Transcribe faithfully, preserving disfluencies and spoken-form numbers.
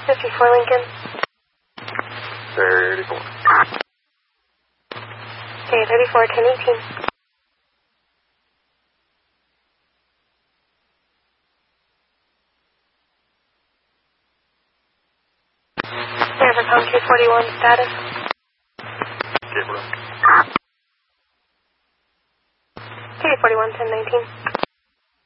fifty-four Lincoln. thirty-four. Okay, thirty-four, ten eighteen. Evercom two forty-one, status. Gabriel. two forty-one, ten nineteen.